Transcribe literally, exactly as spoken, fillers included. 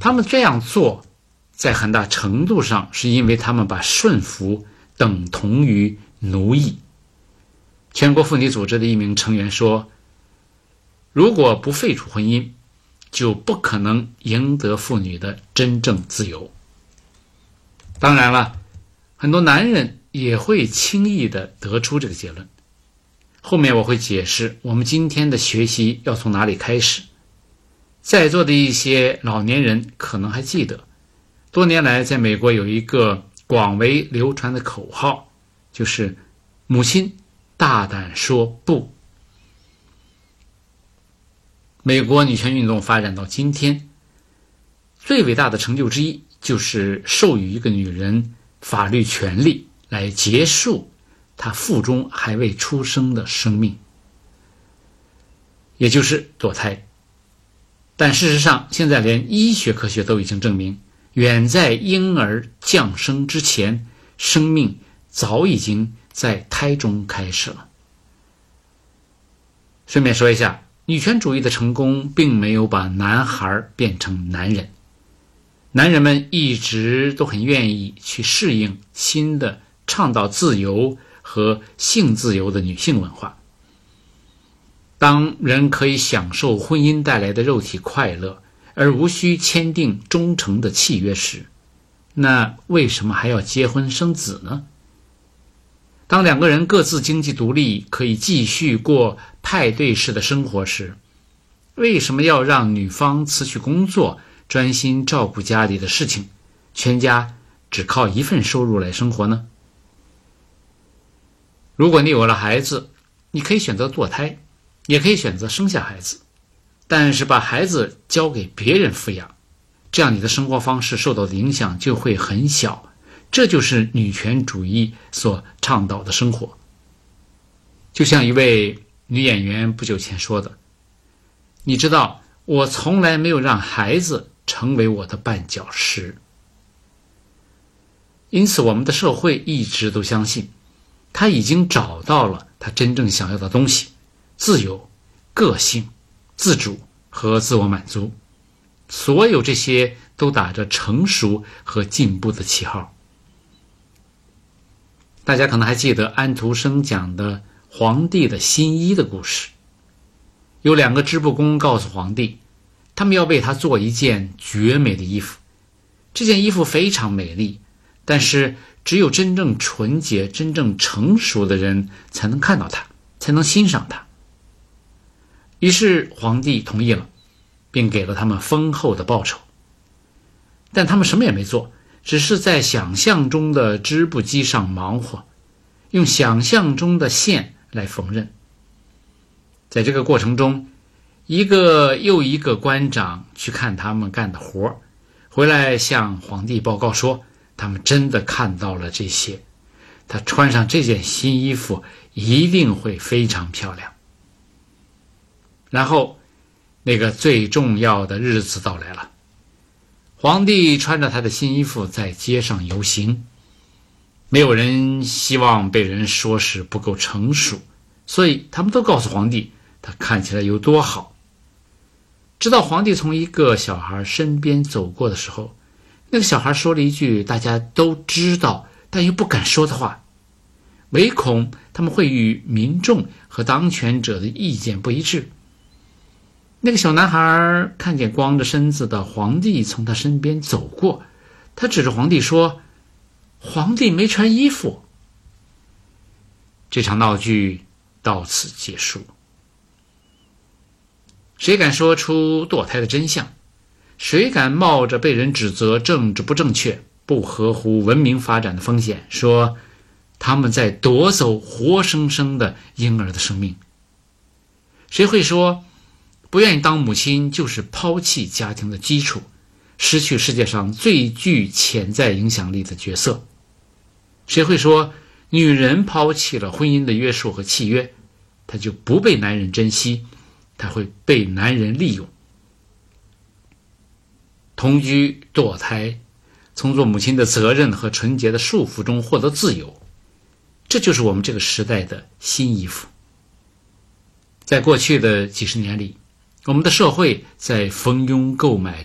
他们这样做在很大程度上是因为他们把顺服等同于奴役。全国妇女组织的一名成员说，如果不废除婚姻，就不可能赢得妇女的真正自由。当然了，很多男人也会轻易地得出这个结论。后面我会解释我们今天的学习要从哪里开始。在座的一些老年人可能还记得，多年来在美国有一个广为流传的口号，就是母亲大胆说不。美国女权运动发展到今天，最伟大的成就之一就是授予一个女人法律权利来结束她腹中还未出生的生命，也就是堕胎。但事实上，现在连医学科学都已经证明，远在婴儿降生之前，生命早已经在胎中开始了。顺便说一下，女权主义的成功并没有把男孩变成男人，男人们一直都很愿意去适应新的倡导自由和性自由的女性文化。当人可以享受婚姻带来的肉体快乐，而无需签订忠诚的契约时，那为什么还要结婚生子呢？当两个人各自经济独立，可以继续过派对式的生活时，为什么要让女方辞去工作，专心照顾家里的事情，全家只靠一份收入来生活呢？如果你有了孩子，你可以选择堕胎，也可以选择生下孩子，但是把孩子交给别人抚养，这样你的生活方式受到的影响就会很小。这就是女权主义所倡导的生活。就像一位女演员不久前说的，你知道，我从来没有让孩子成为我的绊脚石。因此我们的社会一直都相信，他已经找到了他真正想要的东西，自由、个性、自主和自我满足。所有这些都打着成熟和进步的旗号。大家可能还记得安徒生讲的皇帝的新衣的故事。有两个织布工告诉皇帝，他们要为他做一件绝美的衣服。这件衣服非常美丽，但是只有真正纯洁、真正成熟的人才能看到它，才能欣赏它。于是皇帝同意了，并给了他们丰厚的报酬。但他们什么也没做，只是在想象中的织布机上忙活，用想象中的线来缝纫。在这个过程中，一个又一个官长去看他们干的活，回来向皇帝报告说，他们真的看到了这些，他穿上这件新衣服一定会非常漂亮。然后那个最重要的日子到来了，皇帝穿着他的新衣服在街上游行。没有人希望被人说是不够成熟，所以他们都告诉皇帝他看起来有多好。直到皇帝从一个小孩身边走过的时候，那个小孩说了一句大家都知道但又不敢说的话，唯恐他们会与民众和当权者的意见不一致。那个小男孩看见光着身子的皇帝从他身边走过，他指着皇帝说，皇帝没穿衣服。这场闹剧到此结束。谁敢说出堕胎的真相？谁敢冒着被人指责政治不正确、不合乎文明发展的风险，说他们在夺走活生生的婴儿的生命？谁会说不愿意当母亲就是抛弃家庭的基础，失去世界上最具潜在影响力的角色？谁会说女人抛弃了婚姻的约束和契约，她就不被男人珍惜，她会被男人利用？同居、堕胎，从做母亲的责任和纯洁的束缚中获得自由，这就是我们这个时代的新衣服。在过去的几十年里，我们的社会在蜂拥购买